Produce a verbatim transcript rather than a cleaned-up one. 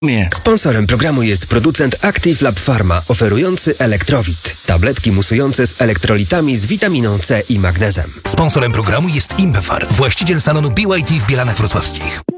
Nie. Sponsorem programu jest producent Active Lab Pharma, oferujący Elektrowit. Tabletki musujące z elektrolitami z witaminą C i magnezem. Sponsorem programu jest Impefar, właściciel salonu B Y T w Bielanach Wrocławskich.